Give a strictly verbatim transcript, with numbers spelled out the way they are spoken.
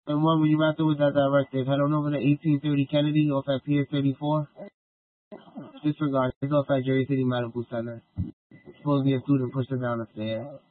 And one when you wrapped it with that directive, head on over to eighteen thirty Kennedy off at Pier thirty-four. Disregard, it's off at Jersey City Medical Center. Supposedly a student pushed her down the stairs.